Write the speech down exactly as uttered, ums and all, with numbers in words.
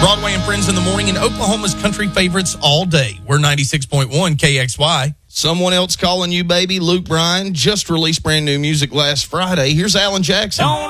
Broadway and Friends in the morning, and Oklahoma's country favorites all day. We're ninety-six point one K X Y. Someone Else Calling You Baby, Luke Bryan, just released brand new music last Friday. Here's Alan Jackson. Don't